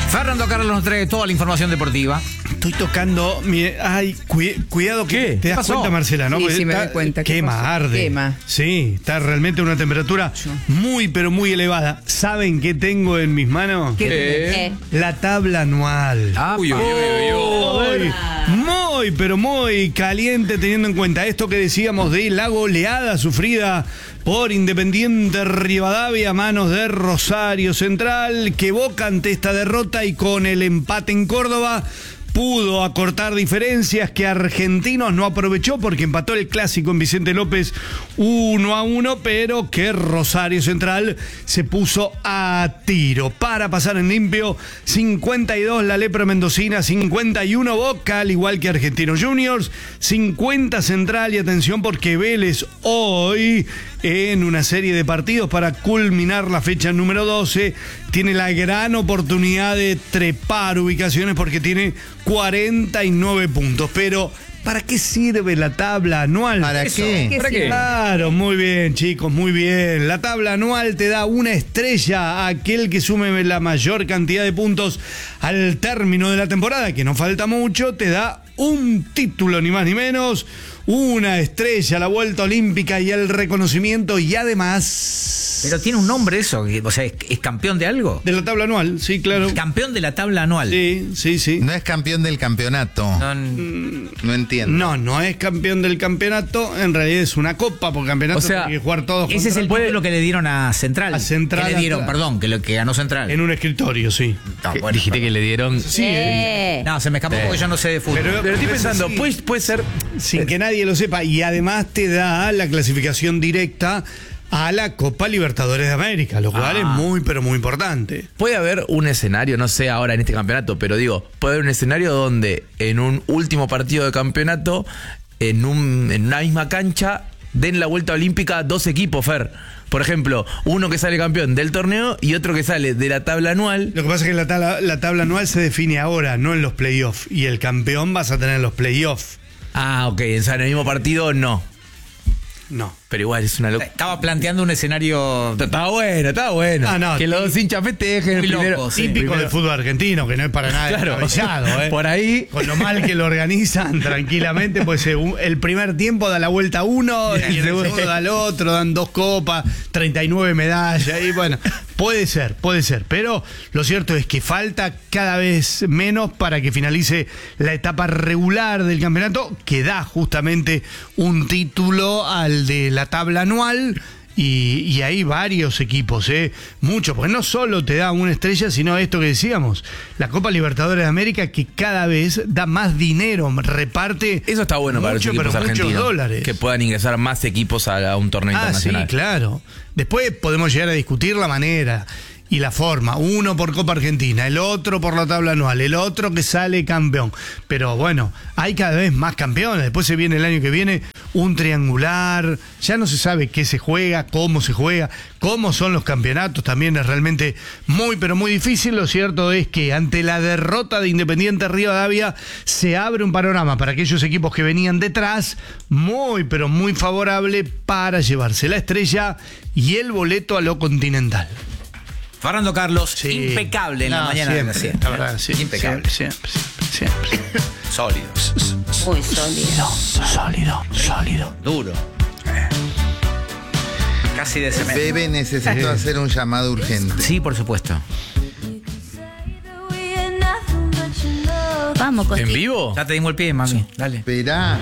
Fernando Carlos nos trae toda la información deportiva. Estoy tocando. Ay, cuidado que te das cuenta, Marcela, ¿no? Sí, sí, me doy cuenta. Quema, arde. Quema. Sí, está realmente una temperatura muy, pero muy elevada. ¿Saben qué tengo en mis manos? ¿Qué? La tabla anual. Muy, pero muy caliente, teniendo en cuenta esto que decíamos de la goleada sufrida por Independiente Rivadavia a manos de Rosario Central, que Boca ante esta derrota y con el empate en Córdoba pudo acortar diferencias que Argentinos no aprovechó porque empató el clásico en Vicente López 1-1, pero que Rosario Central se puso a tiro. Para pasar en limpio, 52 la Lepra Mendocina, 51 Boca, al igual que Argentinos Juniors, 50 Central, y atención porque Vélez hoy, en una serie de partidos para culminar la fecha número 12, tiene la gran oportunidad de trepar ubicaciones porque tiene 49 puntos. Pero, ¿para qué sirve la tabla anual? ¿Para qué? ¿Para qué? Claro, muy bien, chicos, muy bien. La tabla anual te da una estrella a aquel que sume la mayor cantidad de puntos al término de la temporada, que no falta mucho, te da un título, ni más ni menos, una estrella, la vuelta olímpica y el reconocimiento, y además... Pero tiene un nombre eso, o sea, ¿es campeón de algo? De la tabla anual, sí, claro. Campeón de la tabla anual. Sí. No es campeón del campeonato. No entiendo. No es campeón del campeonato, en realidad es una copa, porque campeonato tiene que jugar todos. Ese es el título que le dieron a Central. A Central. Que le dieron, perdón, que ganó Central. En un escritorio, sí. No, bueno, Dijiste que le dieron. Sí. No, se me escapó porque yo no sé de fútbol. Pero estoy pensando, sí, puede ser. Sin que nadie lo sepa, y además te da la clasificación directa a la Copa Libertadores de América, lo cual es muy, pero muy importante. Puede haber un escenario, no sé ahora en este campeonato, pero digo, puede haber un escenario donde en un último partido de campeonato, en una misma cancha, den la vuelta olímpica dos equipos, Fer. Por ejemplo, uno que sale campeón del torneo y otro que sale de la tabla anual. Lo que pasa es que la tabla anual se define ahora, no en los playoffs. Y el campeón vas a tener en los playoffs. Ah, ok, o sea, en el mismo partido no. No. Pero igual es una locura. Estaba planteando un escenario... Estaba bueno. Ah, no, que los dos hinchas festejen muy primero. loco, sí. Típico del fútbol argentino, que no es para nada descabellado, ¿eh? Por ahí. Con lo mal que lo organizan tranquilamente, pues el primer tiempo da la vuelta a uno, y el segundo da al otro, dan dos copas, 39 medallas, y bueno, puede ser, pero lo cierto es que falta cada vez menos para que finalice la etapa regular del campeonato, que da justamente un título al de la tabla anual. Y hay varios equipos, muchos, porque no solo te da una estrella, sino esto que decíamos, la Copa Libertadores de América, que cada vez da más dinero, reparte. Eso está bueno para los equipos argentinos, dólares. que puedan ingresar más equipos a un torneo internacional. Sí, claro. Después podemos llegar a discutir la manera y la forma, uno por Copa Argentina, el otro por la tabla anual, el otro que sale campeón. Pero bueno, hay cada vez más campeones. Después se viene el año que viene un triangular, ya no se sabe qué se juega, cómo son los campeonatos, también es realmente muy, pero muy difícil. Lo cierto es que ante la derrota de Independiente Rivadavia se abre un panorama para aquellos equipos que venían detrás, muy, pero muy favorable para llevarse la estrella y el boleto a lo continental. Fernando Carlos, impecable en la mañana de la siesta. La verdad, sí, impecable. Siempre. Sólido. Muy sólido. Sólido. Duro. Casi de cemento. Bebe, necesito hacer un llamado urgente. Sí, por supuesto. Vamos, Costi. ¿En vivo? Ya te dimos el pie, mami. Dale. Esperá.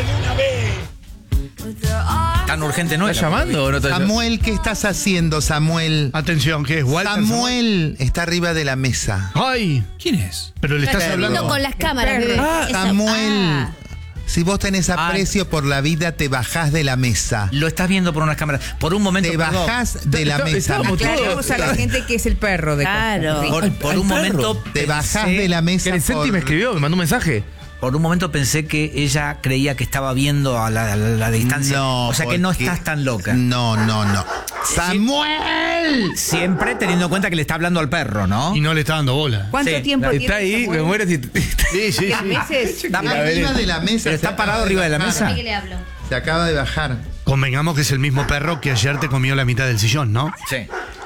Tan urgente no es. ¿Estás llamando o no estás llamando? Samuel, ¿qué estás haciendo, Samuel? Atención, ¿qué es? ¿Walter Samuel está arriba de la mesa. ¡Ay! ¿Quién es? Pero le estás Está hablando viendo con las cámaras, bebé. Eso. Samuel, si vos tenés aprecio por la vida, te bajás de la mesa. Lo estás viendo por unas cámaras. Por un momento. Te perdón. bajás de la mesa. Estábamos Aclaramos a la gente que es el perro de Claro. Costa. Por un momento. Te bajás de la mesa. Crescenti me escribió, me mandó un mensaje. Por un momento pensé que ella creía que estaba viendo a la distancia. No, o sea que no porque- estás tan loca. No. ¡Samuel! Siempre teniendo en cuenta que le está hablando al perro, ¿no? y no le está dando bola. ¿Cuánto Sí, tiempo tiene Está ahí, Samuel? me muero si... Sí. 10 meses. Está, Arriba de la mesa. pero se está parado acaba de arriba de la bajar. mesa. ¿Qué le hablo? Se acaba de bajar. Convengamos que es el mismo perro que ayer te comió la mitad del sillón, ¿no? Sí.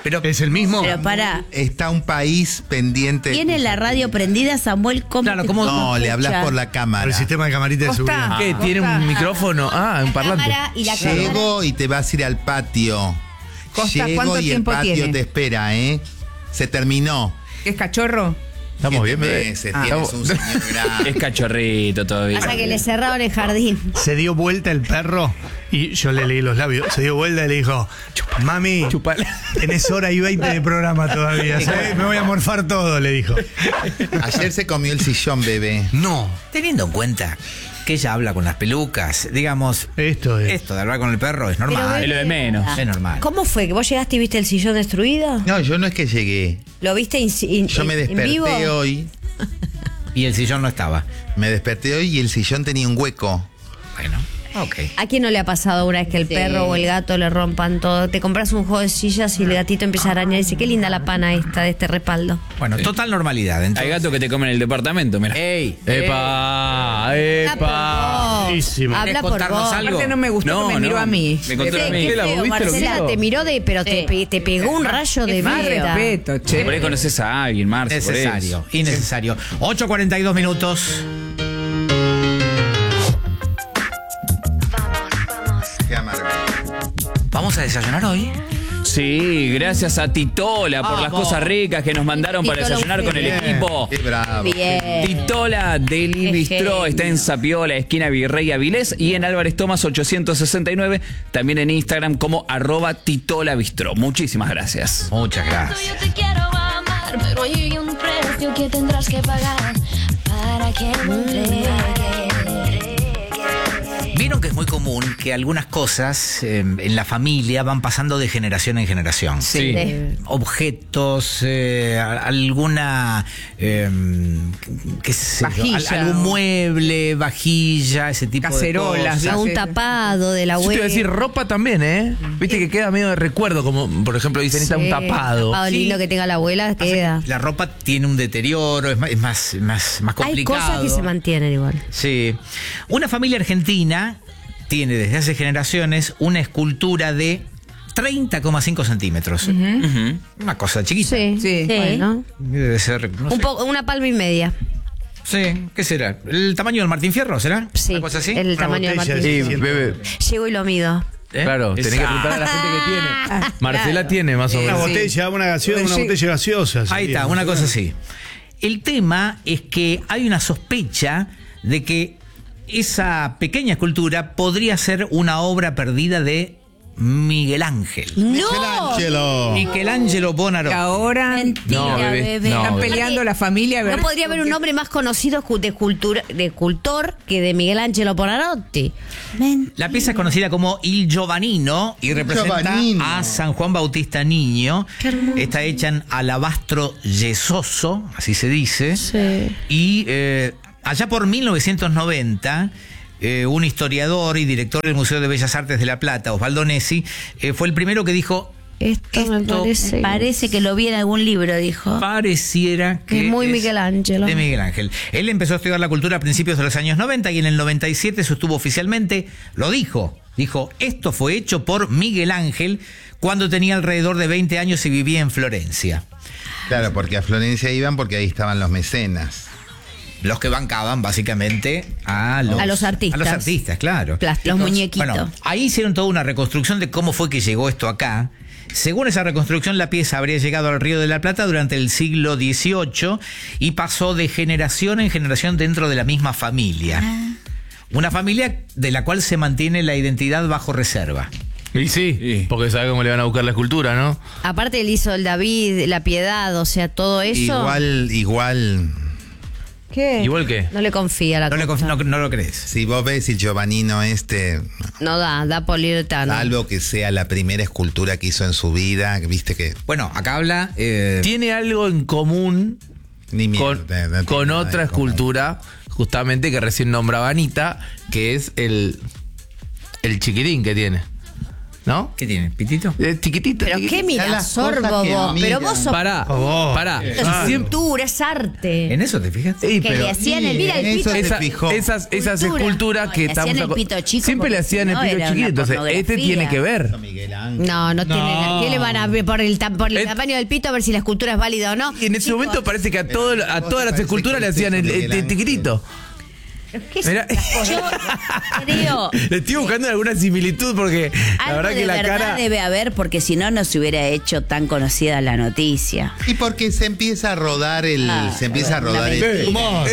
Pero ¿Es el mismo? Pero para. Está un país pendiente. ¿Tiene la radio prendida, Samuel? ¿Cómo Claro, te ¿cómo? No, le hablas escucha? por la Por cámara. el sistema de camarita de Posta. seguridad. ¿Qué? ¿Tiene un micrófono? Ah, un parlante. Cámara y la cámara. Llego y te vas a ir al patio. Costa, Llego ¿cuánto y el tiempo patio tiene? te espera, ¿eh? Se terminó. ¿Qué es cachorro? ¿Estamos bien, Siete bebé? meses, Ah. tienes un señor grande. Es cachorrito todavía. Pasa que le cerraron el jardín. Se dio vuelta el perro y yo le leí los labios. Se dio vuelta y le dijo, mami, Chupala. tenés hora y 20 de programa todavía. ¿sabes? Me voy a morfar todo, le dijo. Ayer se comió el sillón, bebé. No, teniendo en cuenta que ella habla con las pelucas, digamos, esto es. esto de hablar con el perro es Pero, normal. Es lo de menos. Es normal. ¿Cómo fue? ¿Que vos llegaste y viste el sillón destruido? No, yo no es que llegué. ¿Lo viste Yo me en vivo? desperté hoy. Y el sillón no estaba. Me desperté hoy y el sillón tenía un hueco. Bueno, ok. ¿A quién no le ha pasado una vez que el perro o el gato le rompan todo? Te compras un juego de sillas y el gatito empieza a arañar y dice, qué linda la pana esta de este respaldo. Bueno, total normalidad. Hay Entonces, gatos que te comen el departamento, mira. ¡Ey! ¡Epa! ¡Epa! Buenísimo. Habla por contarnos vos. algo? Aparte no me gustó No, que me miró no. a mí. Me contó a Qué mí. ¿Vos feo, viste lo que Marcela, hizo? te miró pero te pegó un rayo de Más vida. respeto, che. Por ahí conoces a alguien, Marce. por Necesario, eso. innecesario. 8:42 minutos. Qué amargo. ¿Vamos a desayunar hoy? Sí, gracias a Titola por las Vamos. cosas ricas que nos mandaron para Titola, desayunar con el bien. equipo. Qué bravo. Bien. Titola Deli Qué Bistró genio. está en Sapiola, esquina Virrey Avilés, y en Álvarez Thomas 869, también en Instagram como @Titola Bistró. Muchísimas gracias. Muchas Yo gracias. te quiero amar, pero hay un precio que tendrás que pagar para que me entregues. Vieron que es muy común que algunas cosas en la familia van pasando de generación en generación. Sí. Objetos, alguna, qué sé yo, Vajilla. algún mueble, vajilla, ese tipo Cacerolas, de A cosas. un tapado de la Yo te abuela. iba a decir ropa también, ¿eh? Viste que queda medio de recuerdo, como por ejemplo dicen, está un tapado. Tapado lindo que tenga la abuela, queda. La ropa tiene un deterioro, es más Hay complicado. cosas que se mantienen igual. Sí. Una familia argentina tiene desde hace generaciones una escultura de 30,5 centímetros. Una cosa chiquita. Sí, Sí. Bueno, Debe ser, no sé. una palma y media. Sí, ¿qué será? ¿El tamaño del Martín Fierro será? Sí, ¿Una cosa así? el tamaño de botella Martín. Sí, bebé. Llego y lo mido. ¿Eh? Claro, tenés que preguntar a la gente que tiene. Marcela tiene más o Una menos. botella, una botella gaseosa. Ahí sería. está, una cosa así. El tema es que hay una sospecha de que esa pequeña escultura podría ser una obra perdida de Miguel Ángel. Michelangelo. Michelangelo Que Buonarroti. ahora Mentira, No, bebé, bebé. no, están bebé. peleando la familia. a ver No podría haber un nombre más conocido de escultor que de Miguel Ángel Buonarroti. La pieza es conocida como Il Giovannino y representa Giovannino. a San Juan Bautista Niño. Está hecha en alabastro yesoso, así se dice. Sí. Y allá por 1990, un historiador y director del Museo de Bellas Artes de La Plata, Osvaldo Nessi, fue el primero que dijo: Esto me parece. Parece que lo vi en algún libro, dijo. pareciera que Es muy Miguel Ángel. de Miguel Ángel. Él empezó a estudiar la cultura a principios de los años 90 y en el 97 sostuvo oficialmente, lo dijo, esto fue hecho por Miguel Ángel cuando tenía alrededor de 20 años y vivía en Florencia. Claro, porque a Florencia iban porque ahí estaban los mecenas. Los que bancaban básicamente a los artistas. A los artistas, claro. Plásticos. Los muñequitos. Bueno, ahí hicieron toda una reconstrucción de cómo fue que llegó esto acá. Según esa reconstrucción, la pieza habría llegado al Río de la Plata durante el siglo XVIII y pasó de generación en generación dentro de la misma familia. Una familia de la cual se mantiene la identidad bajo reserva. Y sí, porque sabe cómo le van a buscar la escultura, ¿no? Aparte él hizo el David, la Piedad, o sea, todo eso. Igual, ¿Qué? ¿Igual qué? No le confía la No, cosa. no lo crees. si vos ves el Giovannino No da poliuretano. salvo que sea la primera escultura que hizo en su vida, viste que Bueno, acá habla... Tiene algo en común ni miedo, con, no tiene nada con en otra común. escultura, justamente que recién nombraba Anita, que es el chiquirín que tiene. ¿No? ¿Qué tiene? ¿Pitito? Chiquitito. Pero qué las miras, cosas sorbo que vos. Pero miran. vos sos Pará. es cultura, es arte. ¿En eso te fijas? Sí, Que le hacían el, Sí, mira el en pito. eso se fijó. Esas Cultura. esculturas que Le hacían estamos el pito chico siempre le porque hacían si el no pito era chiquito. una Entonces, pornografía. tiene que ver. Miguel Ángel. No tiene. ¿Qué le van a ver por el tamaño del pito a ver si la escultura es válida o no? Y en ese Chicos, momento parece que a todas las parece esculturas que le hacían es eso, el Miguel Ángel? chiquitito. ¿qué es Mira. estas cosas? Yo creo. Le estoy buscando alguna similitud porque la Algo verdad de que la verdad cara. debe haber porque si no, no se hubiera hecho tan conocida la noticia. Y porque se empieza a rodar el. Ah, se empieza a rodar el.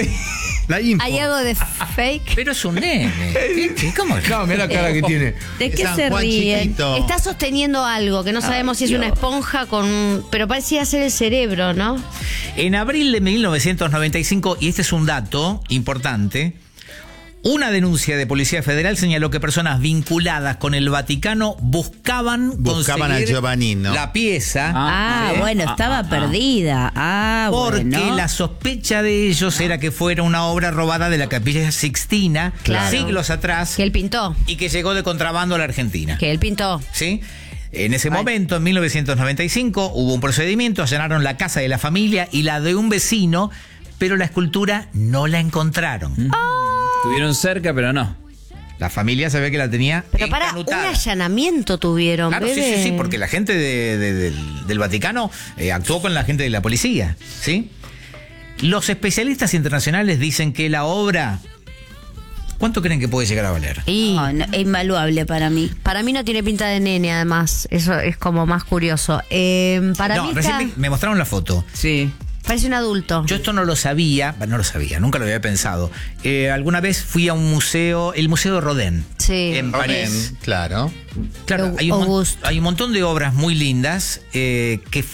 La info. ¿Hay algo de fake? Pero es un nene. ¿Cómo? No, mira la cara que tiene. ¿De qué San se Juan ríen? chiquito. Está sosteniendo algo que no sabemos si es una esponja con. Pero parecía ser el cerebro, ¿no? En abril de 1995, y este es un dato importante, una denuncia de Policía Federal señaló que personas vinculadas con el Vaticano buscaban Buscaban a conseguir Giovannino. la pieza. Bueno, estaba perdida. Porque Bueno. la sospecha de ellos era que fuera una obra robada de la Capilla Sixtina Claro. siglos atrás Que él pintó. y que llegó de contrabando a la Argentina. Que él pintó. ¿Sí? En ese momento, en 1995, hubo un procedimiento, allanaron la casa de la familia y la de un vecino, pero la escultura no la encontraron. Estuvieron cerca, pero no. La familia se ve que la tenía Pero para un encanutada. allanamiento tuvieron, Claro, bebé. sí, porque la gente del Vaticano actuó con la gente de la policía, ¿sí? Los especialistas internacionales dicen que la obra, ¿cuánto creen que puede llegar a valer? Y No, es invaluable para mí. para mí no tiene pinta de nene, además. Eso es como más curioso. Para No, mí recién está- me mostraron la foto. Sí. parece un adulto. Yo esto no lo sabía, nunca lo había pensado. Alguna vez fui a un museo, el Museo de Rodin, Sí. en París. Bien, claro. Claro, Auguste. hay un montón de obras muy lindas que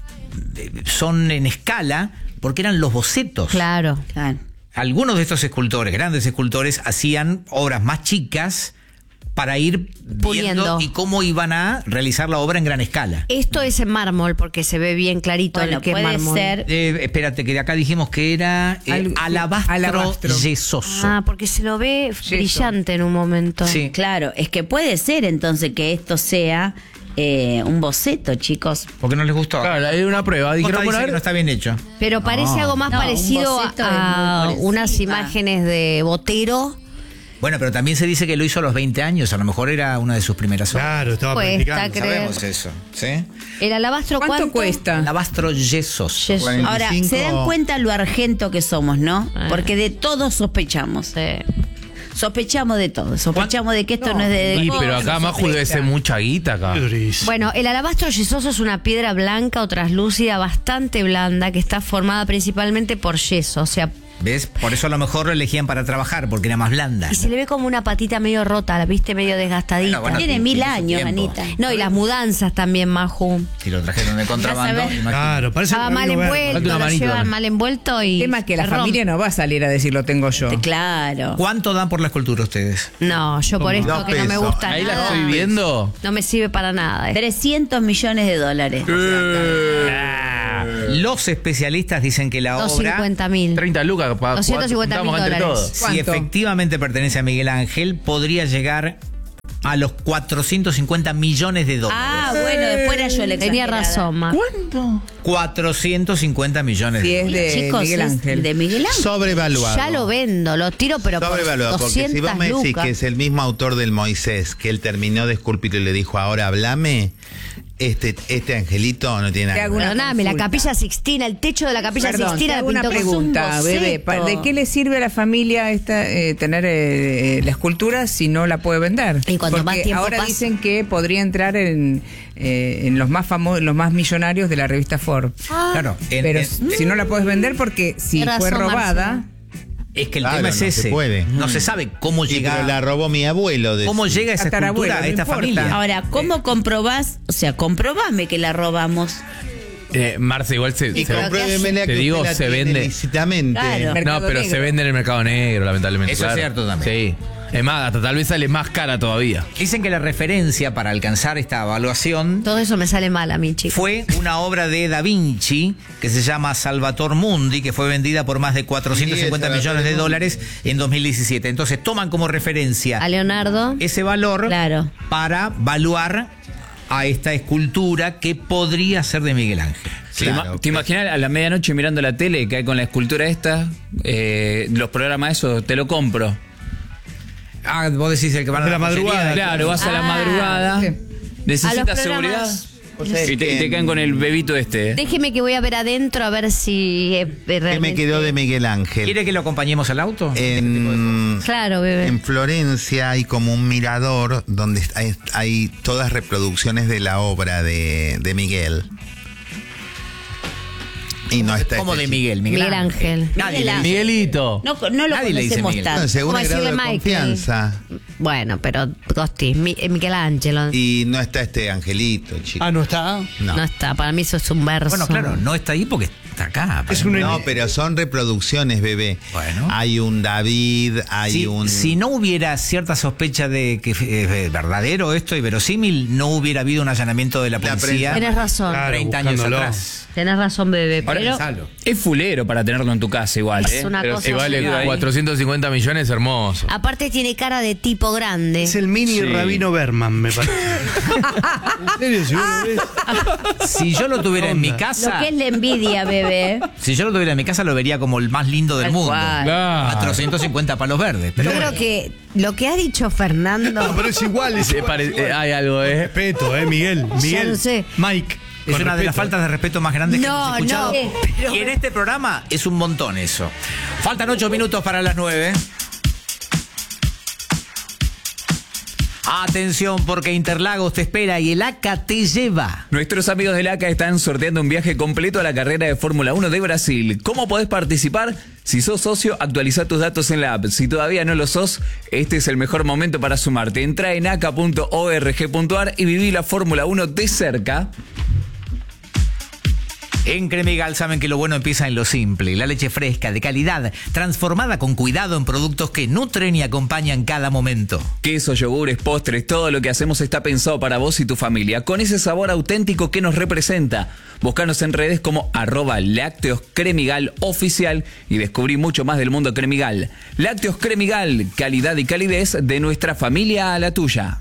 son en escala porque eran los bocetos. Claro. Claro. Algunos de estos escultores, grandes escultores, hacían obras más chicas para ir Puliendo. viendo y cómo iban a realizar la obra en gran escala. Esto es en mármol porque se ve bien clarito Bueno, que es puede mármol. ser. Espérate, que de acá dijimos que era alabastro yesoso. Ah, porque se lo ve brillante en un momento. Sí. Claro, es que puede ser entonces que esto sea un boceto, chicos. ¿Por qué no les gustó? Claro, hay una prueba. Dijeron, Dice bueno, a que ver. no está bien hecho. Pero parece algo más No, un parecido boceto a es muy parecido. unas imágenes de Botero. Bueno, pero también se dice que lo hizo a los 20 años. A lo mejor era una de sus primeras obras. Claro, estaba Cuesta practicando. creer. Sabemos eso, ¿sí? El alabastro, ¿Cuánto cuesta? Alabastro yesoso. Yeso. Ahora, 45. se dan cuenta lo argento que somos, ¿no? Porque de todo sospechamos. Sospechamos de todo. Sospechamos de que esto no es de... Sí, pero acá Maju debe ser mucha guita acá. Qué durísimo. Bueno, el alabastro yesoso es una piedra blanca o traslúcida bastante blanda que está formada principalmente por yeso, o sea, ¿Ves? Por eso a lo mejor lo elegían para trabajar, porque era más blanda. y se le ve como una patita medio rota, la viste medio desgastadita. Bueno, Tiene tiene 1000 su años, tiempo. Anita. No, y las mudanzas también, Maju. Si lo trajeron de contrabando, Vas a ver. imagínate. Claro, parece Estaba mal Ramiro Verde. Falta envuelto, una lo manito llevan también. mal envuelto y... El tema es que la se rompe. familia no va a salir a decir lo tengo yo. Claro. ¿Cuánto dan por la escultura ustedes? No, yo por esto 2 que no me pesos. gusta Ahí la nada, estoy viendo. no me sirve para nada. 300 millones de dólares. Los especialistas dicen que la obra, 250.000. 30 lucas para 250.000 dólares. si ¿Cuánto? efectivamente pertenece a Miguel Ángel, podría llegar a los 450 millones de dólares. Ah, bueno, después era yo la Tenía exagerada. razón, Ma. 450 millones Si de es dólares. de Chicos, Miguel es Ángel. de Miguel Ángel. Sobrevaluado. Ya lo vendo, lo tiro, pero por Sobrevaluado, porque 200 si vos me decís lucas. que es el mismo autor del Moisés, que él terminó de esculpir y le dijo, ahora hablame, este angelito no tiene Te nada. hago una Perdóname, la consulta. Capilla Sixtina, el techo de la Capilla Perdón, te Sixtina hago la una pintó con un pregunta, bebé. boceto. ¿De qué le sirve a la familia esta tener la escultura si no la puede vender? Y cuanto Porque más tiempo ahora pasa- dicen que podría entrar en los más famosos, los más millonarios de la revista Forbes. Claro, Pero si no la puedes vender porque si Tienes fue razón, robada, Marcelo. es que el Claro, tema es no ese. se puede. No se sabe cómo Sí, llega, pero la robó mi abuelo. cómo llega esa Tatarabuelo, escultura a no esta importa. familia. Ahora, ¿cómo comprobás? O sea, comprobame que la robamos. Marce, igual se Y se- compruébemela te que digo, usted la se tiene vende. lícitamente. Claro. No, Mercado pero negro. se vende en el mercado negro, lamentablemente. Eso es claro. cierto también. Sí. Es más, hasta tal vez sale más cara todavía. Dicen que la referencia para alcanzar esta evaluación Todo eso me sale mal a mí, chicos. fue una obra de Da Vinci que se llama Salvator Mundi, que fue vendida por más de 450 millones de dólares en 2017. Entonces toman como referencia A Leonardo. ese valor Claro. para valuar a esta escultura que podría ser de Miguel Ángel. Claro, ¿Te imaginas a la medianoche mirando la tele que hay con la escultura esta? Los programas esos, te lo compro. Ah, vos decís el que van a De la madrugada. Claro, vas a la madrugada, sí. A los necesitas programas. seguridad y te caen con el bebito este. Déjeme que voy a ver adentro a ver si ¿Qué me quedó de Miguel Ángel? ¿Quiere que lo acompañemos al auto? Claro, bebé. En Florencia hay como un mirador donde hay todas reproducciones de la obra de Miguel. Y no está ¿Cómo este de chico. Miguel? Miguel Ángel. Nadie le dice. Miguelito. No lo Nadie le dice conocemos Miguel. tanto. No, según ¿Cómo el grado de decirle Michael? confianza. Bueno, pero Costi, Michelangelo. Y no está este angelito, chico. Ah, ¿no está? No está, para mí eso es un verso. Bueno, claro, no está ahí porque está acá. Es un No, pero son reproducciones, bebé. Bueno. Hay un David, hay Si no hubiera cierta sospecha de que es verdadero esto y verosímil, no hubiera habido un allanamiento de la La policía Tenés razón. Claro, 30 años buscándolo. atrás. Tenés razón, bebé. Ahora, Pero Pensalo. Es fulero para tenerlo en tu casa igual. Es una cosa Y vale surreal. 450 millones, hermoso. aparte tiene cara de tipo grande. Es el mini Sí. Rabino Berman, me parece. ¿En serio? Si vos lo ves. Si yo lo tuviera en mi Lo casa, que es la envidia, bebé. si yo lo tuviera en mi casa, lo vería como el más lindo del Tal mundo. cual. Claro. 450 palos verdes. Pero Yo creo que lo que ha dicho Fernando. No, pero es igual. Hay algo, Respeto, Miguel. Miguel. no sé. Mike. es con una de respeto. las faltas de respeto más grandes que No, hemos escuchado. no. Y en este programa es un montón eso. Faltan 8 minutos para las 9. Atención, porque Interlagos te espera y el ACA te lleva. Nuestros amigos del ACA están sorteando un viaje completo a la carrera de Fórmula 1 de Brasil. ¿Cómo podés participar? Si sos socio, actualiza tus datos en la app. Si todavía no lo sos, este es el mejor momento para sumarte. Entra en aca.org.ar y viví la Fórmula 1 de cerca. En Cremigal saben que lo bueno empieza en lo simple. La leche fresca, de calidad, transformada con cuidado en productos que nutren y acompañan cada momento. Quesos, yogures, postres, todo lo que hacemos está pensado para vos y tu familia, con ese sabor auténtico que nos representa. Búscanos en redes como @lácteoscremigal oficial y descubrí mucho más del mundo Cremigal. Lácteos Cremigal, calidad y calidez de nuestra familia a la tuya.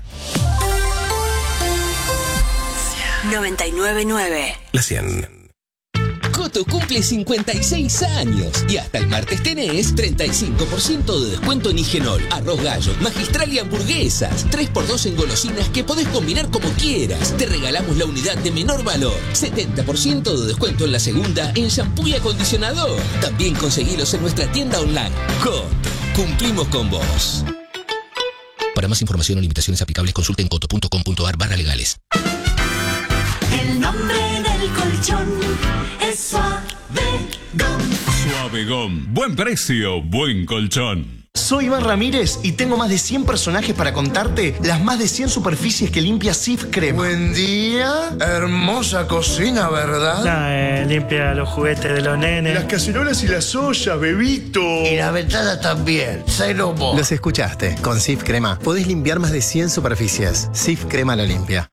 99.9. La 100. Coto cumple 56 años y hasta el martes tenés 35% de descuento en Higenol, arroz gallo, magistral y hamburguesas. 3x2 en golosinas que podés combinar como quieras. Te regalamos la unidad de menor valor. 70% de descuento en la segunda en shampoo y acondicionador. También conseguilos en nuestra tienda online. Coto, cumplimos con vos. Para más información o limitaciones aplicables consulte en coto.com.ar/legales. El nombre del colchón es Suavegom. Suavegom. Buen precio, buen colchón. Soy Iván Ramírez y tengo más de 100 personajes para contarte las más de 100 superficies que limpia Cif Crema. Buen día. Hermosa cocina, ¿verdad? Limpia los juguetes de los nenes. Las cacerolas y las ollas, bebito. Y la ventana también. Cero vos. Los escuchaste. Con Cif Crema podés limpiar más de 100 superficies. Cif Crema la limpia.